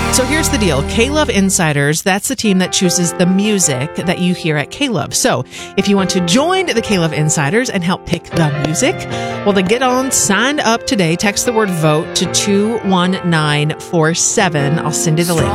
So here's the deal. K-Love Insiders, that's the team that chooses the music that you hear at K-Love. So if you want to join the K-Love Insiders and help pick the music, well, then get on, signed up today. Text the word VOTE to 21947. I'll send you the link.